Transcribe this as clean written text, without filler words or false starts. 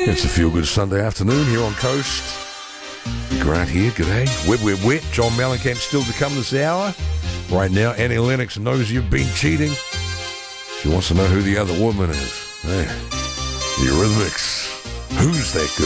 It's a feel-good Sunday afternoon here on Coast. Grant here, g'day. Wet. John Mellencamp still to come this hour. Right now, Annie Lennox knows you've been cheating. She wants to know who the other woman is. Hey, the Eurythmics. Who's that girl?